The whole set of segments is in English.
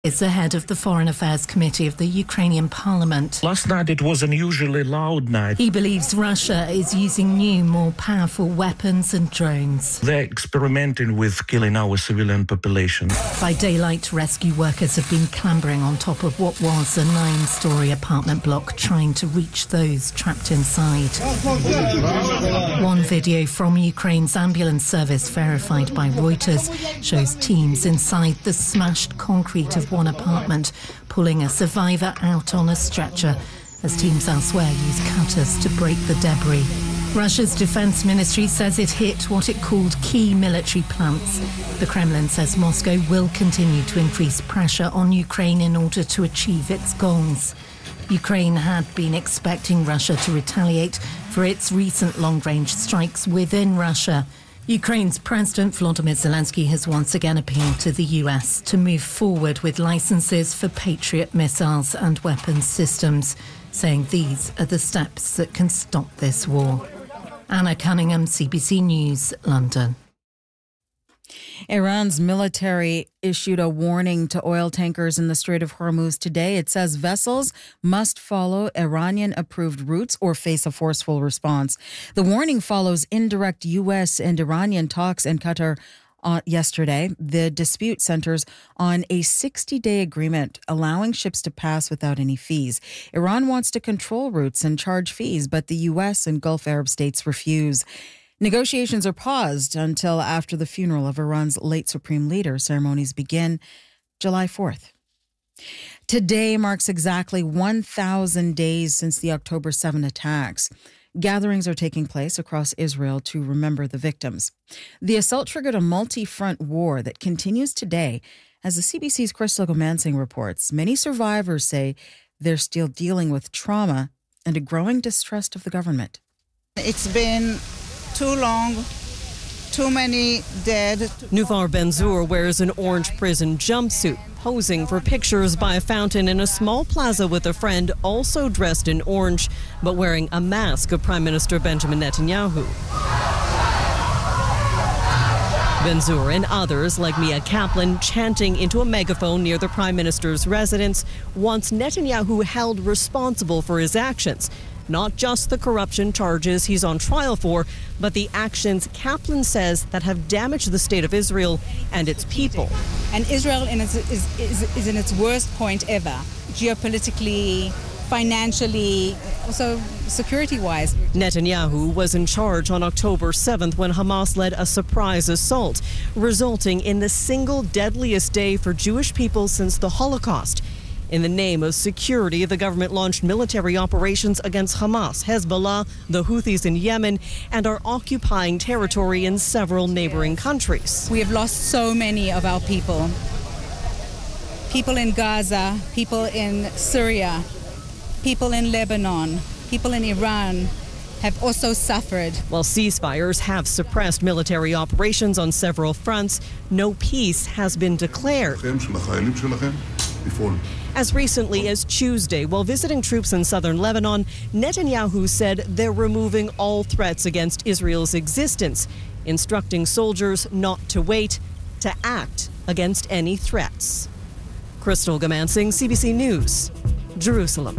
is the head of the Foreign Affairs Committee of the Ukrainian Parliament. Last night it was an unusually loud night. He believes Russia is using new, more powerful weapons and drones. They're experimenting with killing our civilian population. By daylight, rescue workers have been clambering on top of what was a 9-storey apartment block, trying to reach those trapped inside. One video from Ukraine's ambulance service, verified by Reuters, shows teams inside the smashed concrete of one apartment, pulling a survivor out on a stretcher as teams elsewhere use cutters to break the debris. Russia's defense ministry says it hit what it called key military plants. The Kremlin says Moscow will continue to increase pressure on Ukraine in order to achieve its goals. Ukraine had been expecting Russia to retaliate for its recent long-range strikes within Russia. Ukraine's President Volodymyr Zelensky has once again appealed to the US to move forward with licenses for Patriot missiles and weapons systems, saying these are the steps that can stop this war. Anna Cunningham, CBC News, London. Iran's military issued a warning to oil tankers in the Strait of Hormuz today. It says vessels must follow Iranian-approved routes or face a forceful response. The warning follows indirect U.S. and Iranian talks in Qatar yesterday. The dispute centers on a 60-day agreement allowing ships to pass without any fees. Iran wants to control routes and charge fees, but the U.S. and Gulf Arab states refuse. Negotiations are paused until after the funeral of Iran's late supreme leader. Ceremonies begin July 4th. Today marks exactly 1,000 days since the October 7 attacks. Gatherings are taking place across Israel to remember the victims. The assault triggered a multi-front war that continues today. As the CBC's Crystal Gomansing reports, many survivors say they're still dealing with trauma and a growing distrust of the government. It's been too long, too many dead. Nufar Benzur wears an orange prison jumpsuit, posing for pictures by a fountain in a small plaza with a friend also dressed in orange, but wearing a mask of Prime Minister Benjamin Netanyahu. Benzur and others like Mia Kaplan chanting into a megaphone near the Prime Minister's residence wants Netanyahu held responsible for his actions. Not just the corruption charges he's on trial for, but the actions Kaplan says that have damaged the state of Israel and its people. And Israel is in its worst point ever, geopolitically, financially, also security-wise. Netanyahu was in charge on October 7th when Hamas led a surprise assault, resulting in the single deadliest day for Jewish people since the Holocaust. In the name of security, the government launched military operations against Hamas, Hezbollah, the Houthis in Yemen, and are occupying territory in several neighboring countries. We have lost so many of our people. People in Gaza, people in Syria, people in Lebanon, people in Iran have also suffered. While ceasefires have suppressed military operations on several fronts, no peace has been declared. As recently as Tuesday, while visiting troops in southern Lebanon, Netanyahu said they're removing all threats against Israel's existence, instructing soldiers not to wait, to act against any threats. Crystal Gomansing, CBC News, Jerusalem.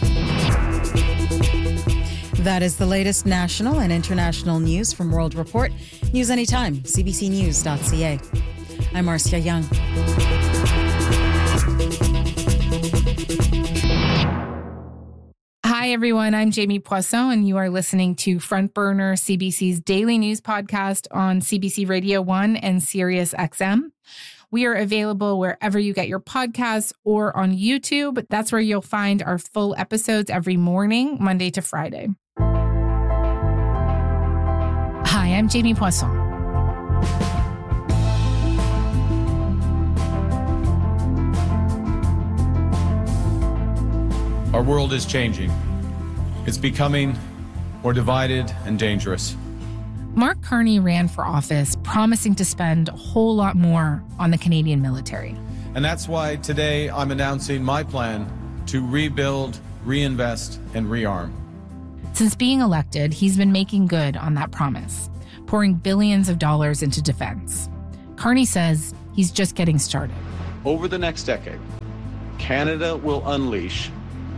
That is the latest national and international news from World Report. News anytime, cbcnews.ca. I'm Marcia Young. Hi, everyone. I'm Jamie Poisson, and you are listening to Front Burner, CBC's daily news podcast on CBC Radio 1 and Sirius XM. We are available wherever you get your podcasts or on YouTube. That's where you'll find our full episodes every morning, Monday to Friday. Hi, I'm Jamie Poisson. Our world is changing. It's becoming more divided and dangerous. Mark Carney ran for office, promising to spend a whole lot more on the Canadian military. And that's why today I'm announcing my plan to rebuild, reinvest, and rearm. Since being elected, he's been making good on that promise, pouring billions of dollars into defense. Carney says he's just getting started. Over the next decade, Canada will unleash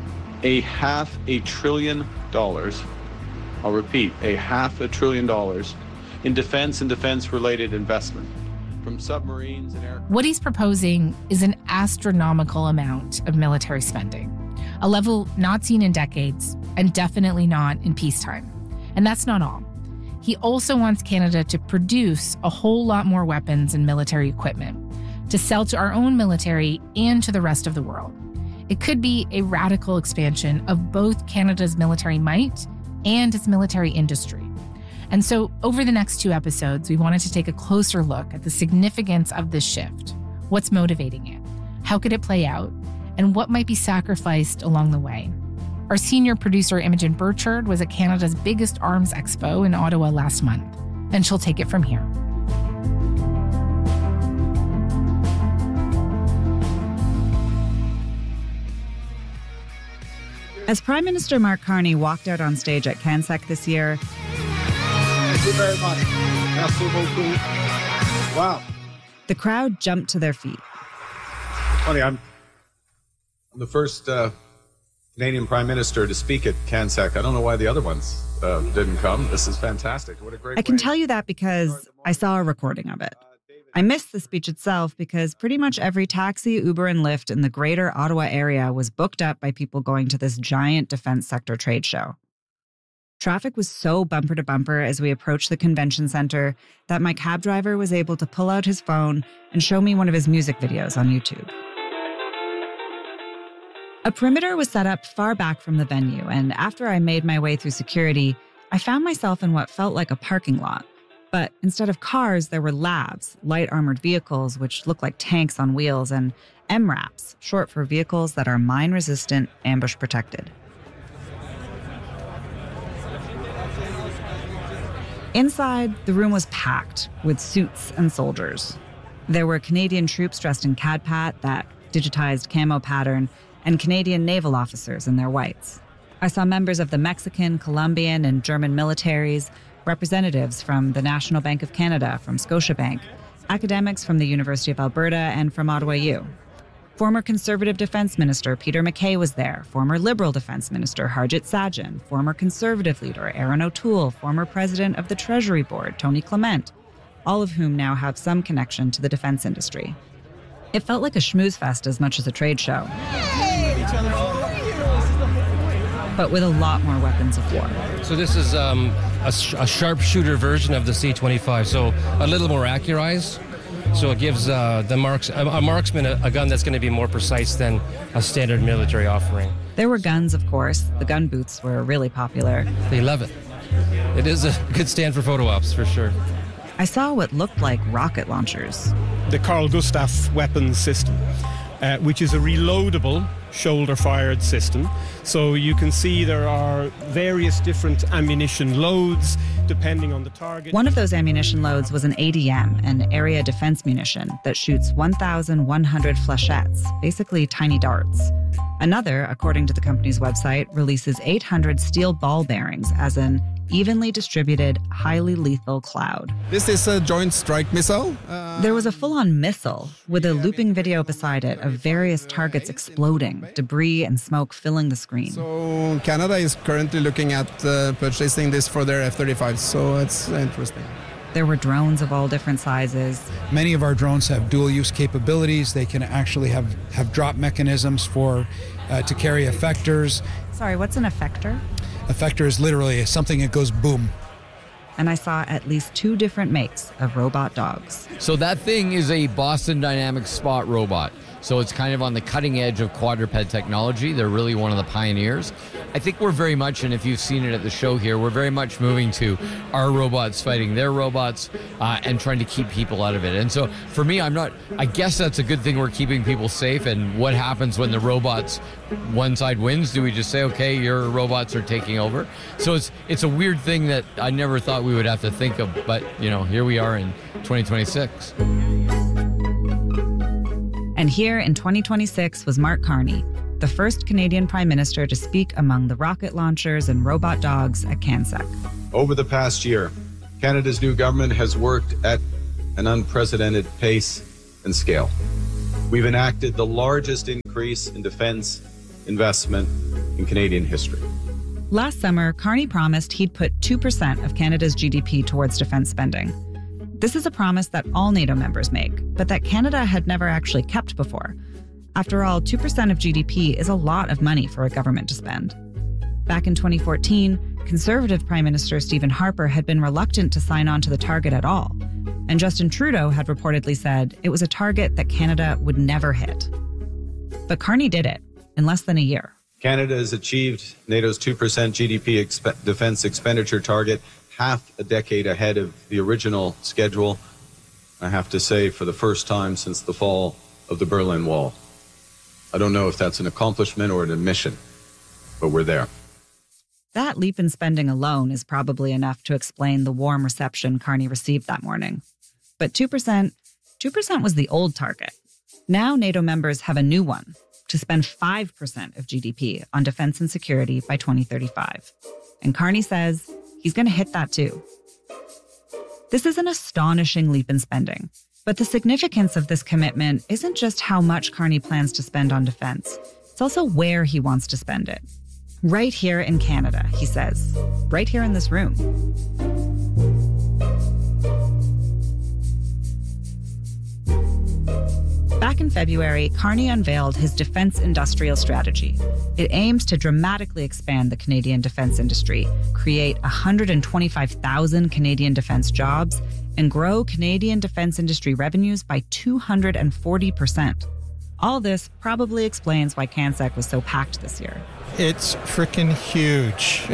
$500 billion. I'll repeat, $500 billion in defense and defense-related investment, from submarines and aircraft. What he's proposing is an astronomical amount of military spending, a level not seen in decades and definitely not in peacetime. And that's not all. He also wants Canada to produce a whole lot more weapons and military equipment to sell to our own military and to the rest of the world. It could be a radical expansion of both Canada's military might and its military industry. And so over the next 2 episodes, we wanted to take a closer look at the significance of this shift. What's motivating it? How could it play out? And what might be sacrificed along the way? Our senior producer, Imogen Burchard, was at Canada's biggest arms expo in Ottawa last month, and she'll take it from here. As Prime Minister Mark Carney walked out on stage at CANSEC this year, thank you very much. Merci beaucoup. Wow. The crowd jumped to their feet. Funny, I'm the first Canadian Prime Minister to speak at CANSEC. I don't know why the other ones didn't come. This is fantastic. What a great I can tell you that because I saw a recording of it. I missed the speech itself because pretty much every taxi, Uber, and Lyft in the greater Ottawa area was booked up by people going to this giant defense sector trade show. Traffic was so bumper to bumper as we approached the convention center that my cab driver was able to pull out his phone and show me one of his music videos on YouTube. A perimeter was set up far back from the venue, and after I made my way through security, I found myself in what felt like a parking lot. But instead of cars, there were LAVs, light armored vehicles, which look like tanks on wheels, and MRAPs, short for vehicles that are mine-resistant, ambush-protected. Inside, the room was packed with suits and soldiers. There were Canadian troops dressed in CADPAT, that digitized camo pattern, and Canadian naval officers in their whites. I saw members of the Mexican, Colombian, and German militaries, representatives from the National Bank of Canada, from Scotiabank, academics from the University of Alberta, and from Ottawa U. Former Conservative Defense Minister Peter MacKay was there, former Liberal Defense Minister Harjit Sajjan, former Conservative leader Erin O'Toole, former President of the Treasury Board Tony Clement, all of whom now have some connection to the defense industry. It felt like a schmooze fest as much as a trade show, but with a lot more weapons of war. So this is a sharpshooter version of the C-25, so a little more accurized. So it gives a marksman a gun that's going to be more precise than a standard military offering. There were guns, of course. The gun booths were really popular. They love it. It is a good stand for photo ops, for sure. I saw what looked like rocket launchers. The Carl Gustaf weapons system, which is a reloadable shoulder-fired system. So you can see there are various different ammunition loads depending on the target. One of those ammunition loads was an ADM, an area defense munition that shoots 1,100 flechettes, basically tiny darts. Another, according to the company's website, releases 800 steel ball bearings as an evenly distributed, highly lethal cloud. This is a joint strike missile. There was a full-on missile with a looping video beside it of various targets exploding, debris and smoke filling the screen. So Canada is currently looking at purchasing this for their F-35, so it's interesting. There were drones of all different sizes. Many of our drones have dual-use capabilities. They can actually have drop mechanisms for to carry effectors. Sorry, what's an effector? Effector is literally something that goes boom. And I saw at least 2 different makes of robot dogs. So that thing is a Boston Dynamics Spot robot. So it's kind of on the cutting edge of quadruped technology. They're really one of the pioneers. I think we're very much, and if you've seen it at the show here, we're very much moving to our robots fighting their robots and trying to keep people out of it. And so for me, I guess that's a good thing, we're keeping people safe. And what happens when the robots, one side wins? Do we just say, okay, your robots are taking over? So it's a weird thing that I never thought we would have to think of, but here we are in 2026. And here in 2026 was Mark Carney, the first Canadian Prime Minister to speak among the rocket launchers and robot dogs at CANSEC. Over the past year, Canada's new government has worked at an unprecedented pace and scale. We've enacted the largest increase in defense investment in Canadian history. Last summer, Carney promised he'd put 2% of Canada's GDP towards defense spending. This is a promise that all NATO members make, but that Canada had never actually kept before. After all, 2% of GDP is a lot of money for a government to spend. Back in 2014, Conservative Prime Minister Stephen Harper had been reluctant to sign on to the target at all. And Justin Trudeau had reportedly said it was a target that Canada would never hit. But Carney did it in less than a year. Canada has achieved NATO's 2% GDP defense expenditure target half a decade ahead of the original schedule, I have to say, for the first time since the fall of the Berlin Wall. I don't know if that's an accomplishment or an admission, but we're there. That leap in spending alone is probably enough to explain the warm reception Carney received that morning. But 2% was the old target. Now NATO members have a new one, to spend 5% of GDP on defense and security by 2035. And Carney says he's going to hit that too. This is an astonishing leap in spending. But the significance of this commitment isn't just how much Carney plans to spend on defense. It's also where he wants to spend it. Right here in Canada, he says. Right here in this room. Back in February, Carney unveiled his defense industrial strategy. It aims to dramatically expand the Canadian defense industry, create 125,000 Canadian defense jobs, and grow Canadian defense industry revenues by 240%. All this probably explains why CANSEC was so packed this year. It's freaking huge.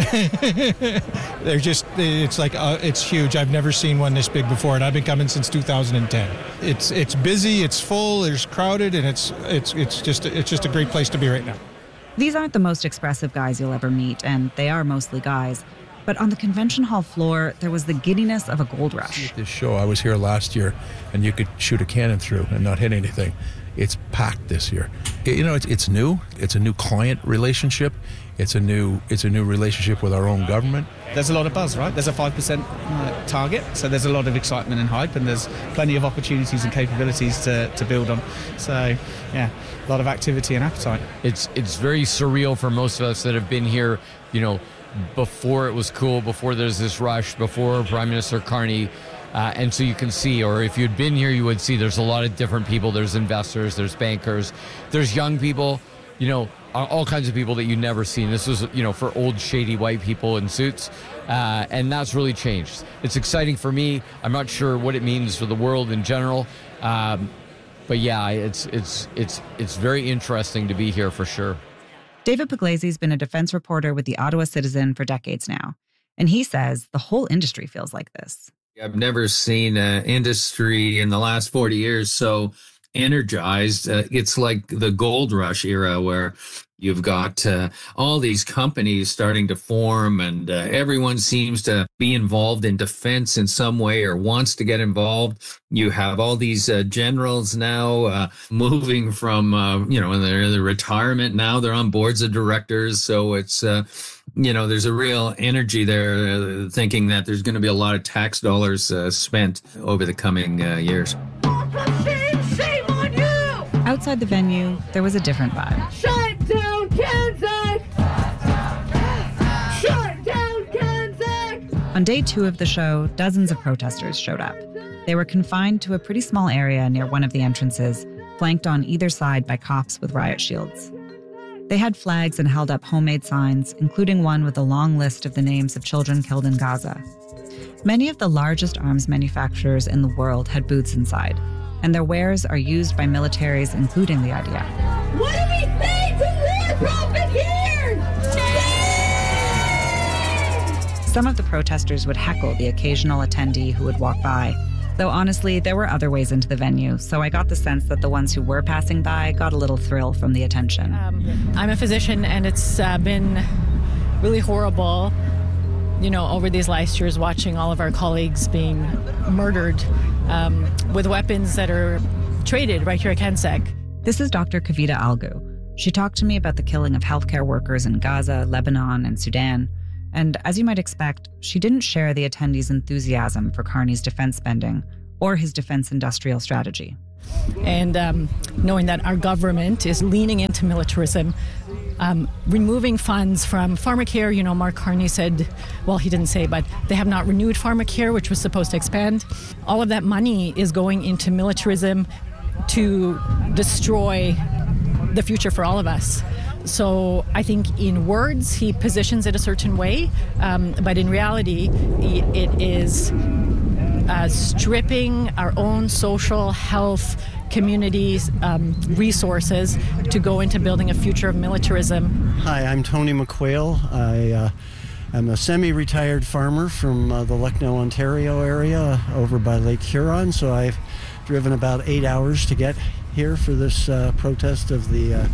It's huge. I've never seen one this big before, and I've been coming since 2010. It's busy, it's full, it's crowded, and it's just a great place to be right now. These aren't the most expressive guys you'll ever meet, and they are mostly guys. But on the convention hall floor, there was the giddiness of a gold rush. This show, I was here last year, and you could shoot a cannon through and not hit anything. It's packed this year. It's new. It's a new client relationship. It's a new relationship with our own government. There's a lot of buzz, right? There's a 5% target, so there's a lot of excitement and hype, and there's plenty of opportunities and capabilities to build on. So, yeah, a lot of activity and appetite. It's very surreal for most of us that have been here, before it was cool, before there's this rush, before Prime Minister Carney. And so you can see, or if you'd been here, you would see there's a lot of different people. There's investors, there's bankers, there's young people, all kinds of people that you've never seen. This was, for old, shady white people in suits. And that's really changed. It's exciting for me. I'm not sure what it means for the world in general. But yeah, it's very interesting to be here for sure. David Puglisi's been a defense reporter with the Ottawa Citizen for decades now. And he says the whole industry feels like this. I've never seen an industry in the last 40 years so energized. It's like the gold rush era where you've got all these companies starting to form, and everyone seems to be involved in defense in some way or wants to get involved. You have all these generals now moving from, in their retirement now. They're on boards of directors. So it's, there's a real energy there thinking that there's going to be a lot of tax dollars spent over the coming years. Shame on you! Outside the venue, there was a different vibe. Shut down CANSEC! Shut down CANSEC! On day 2 of the show, dozens of protesters showed up. They were confined to a pretty small area near one of the entrances, flanked on either side by cops with riot shields. They had flags and held up homemade signs, including one with a long list of the names of children killed in Gaza. Many of the largest arms manufacturers in the world had booths inside, and their wares are used by militaries, including the IDF. What do we say to war profit here? Some of the protesters would heckle the occasional attendee who would walk by, though honestly, there were other ways into the venue, so I got the sense that the ones who were passing by got a little thrill from the attention. I'm a physician, and it's been really horrible, over these last years, watching all of our colleagues being murdered with weapons that are traded right here at CANSEC. This is Dr. Kavita Algu. She talked to me about the killing of healthcare workers in Gaza, Lebanon, and Sudan. And as you might expect, she didn't share the attendees' enthusiasm for Carney's defense spending or his defense industrial strategy. and knowing that our government is leaning into militarism, removing funds from pharmacare. You know, Mark Carney said, well, he didn't say, but they have not renewed pharmacare, which was supposed to expand. All of that money is going into militarism to destroy the future for all of us. So I think in words, he positions it a certain way, but in reality, it is stripping our own social health communities resources to go into building a future of militarism. Hi, I'm Tony McQuail. I am a semi-retired farmer from the Lucknow, Ontario area over by Lake Huron, so I've driven about 8 hours to get here for this protest of the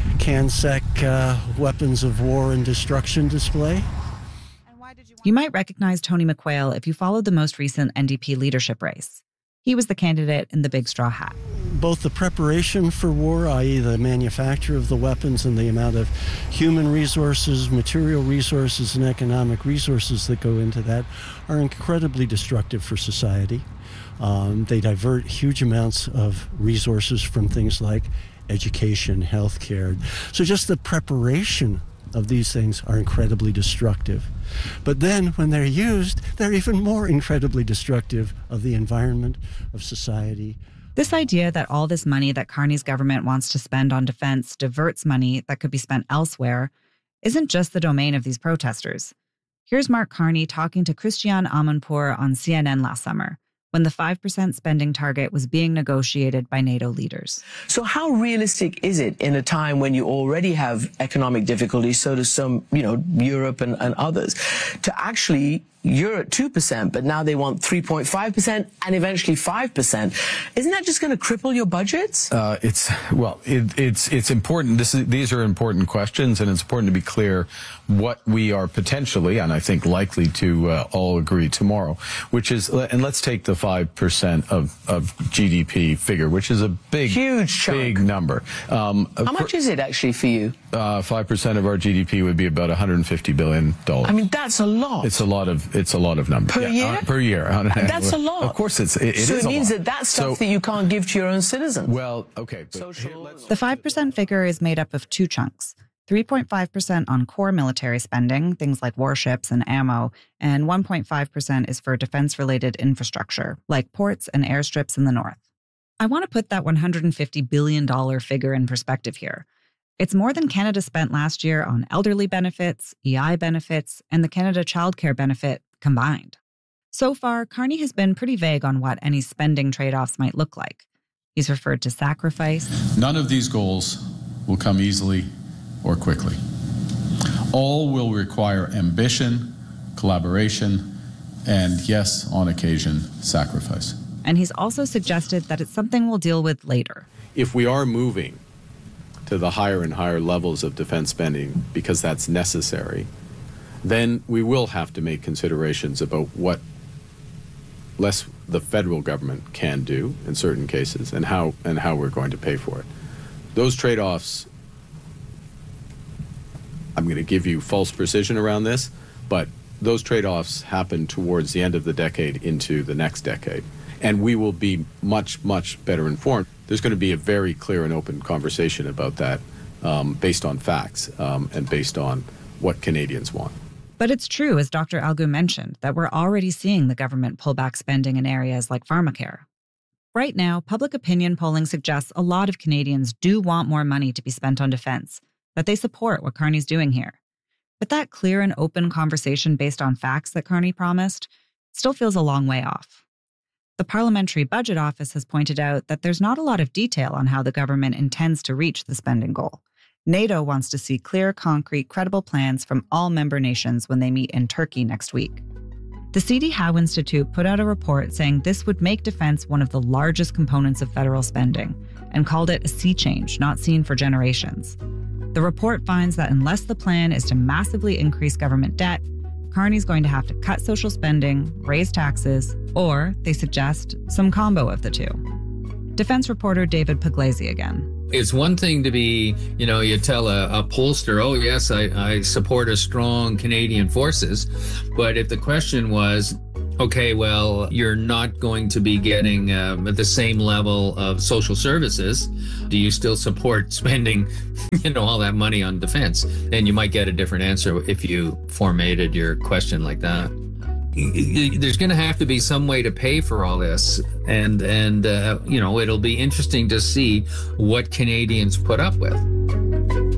CANSEC Weapons of War and Destruction display. You might recognize Tony McQuail if you followed the most recent NDP leadership race. He was the candidate in the big straw hat. Both the preparation for war, i.e. the manufacture of the weapons, and the amount of human resources, material resources, and economic resources that go into that are incredibly destructive for society. They divert huge amounts of resources from things like education, healthcare. So just the preparation of these things are incredibly destructive. But then when they're used, they're even more incredibly destructive of the environment, of society. This idea that all this money that Carney's government wants to spend on defense diverts money that could be spent elsewhere isn't just the domain of these protesters. Here's Mark Carney talking to Christiane Amanpour on CNN last summer, when the 5% spending target was being negotiated by NATO leaders. So how realistic is it in a time when you already have economic difficulties, so does some, Europe and others, to actually, you're at 2%, but now they want 3.5% and eventually 5%. Isn't that just going to cripple your budgets? It's important. These are important questions, and it's important to be clear what we are potentially, and I think likely to all agree tomorrow, which is, and let's take the 5% of GDP figure, which is a big number. How much is it actually for you? 5% of our GDP would be about $150 billion. I mean, that's a lot. It's a lot of numbers. Per year? Per year. That's a lot. Of course, it so is it means a lot. that's stuff that you can't give to your own citizens. Well, okay. The 5% figure is made up of two chunks. 3.5% on core military spending, things like warships and ammo, and 1.5% is for defense-related infrastructure, like ports and airstrips in the north. I want to put that $150 billion figure in perspective here. It's more than Canada spent last year on elderly benefits, EI benefits, and the Canada Child Care benefit combined. So far, Carney has been pretty vague on what any spending trade-offs might look like. He's referred to sacrifice. None of these goals will come easily or quickly. All will require ambition, collaboration, and yes, on occasion, sacrifice. And he's also suggested that it's something we'll deal with later. If we are moving to the higher and higher levels of defense spending because that's necessary, then we will have to make considerations about what less the federal government can do in certain cases and how we're going to pay for it. Those trade-offs, I'm going to give you false precision around this, but those trade-offs happen towards the end of the decade into the next decade. And we will be much, much better informed. There's going to be a very clear and open conversation about that based on facts and based on what Canadians want. But it's true, as Dr. Algu mentioned, that we're already seeing the government pull back spending in areas like pharmacare. Right now, public opinion polling suggests a lot of Canadians do want more money to be spent on defense, that they support what Carney's doing here. But that clear and open conversation based on facts that Carney promised still feels a long way off. The Parliamentary Budget Office has pointed out that there's not a lot of detail on how the government intends to reach the spending goal. NATO wants to see clear, concrete, credible plans from all member nations when they meet in Turkey next week. The C.D. Howe Institute put out a report saying this would make defense one of the largest components of federal spending and called it a sea change not seen for generations. The report finds that unless the plan is to massively increase government debt, Carney's going to have to cut social spending, raise taxes, or, they suggest, some combo of the two. Defense reporter David Pugliese again. It's one thing to be, you tell a pollster, oh, yes, I support a strong Canadian forces. But if the question was, okay, well, you're not going to be getting the same level of social services. Do you still support spending, all that money on defense? And you might get a different answer if you formatted your question like that. There's going to have to be some way to pay for all this. And it'll be interesting to see what Canadians put up with.